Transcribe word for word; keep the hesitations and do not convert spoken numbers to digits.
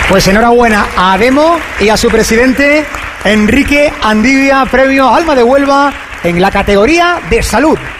Pues enhorabuena a Demo y a su presidente Enrique Andivia, premio Alma de Huelva en la categoría de salud.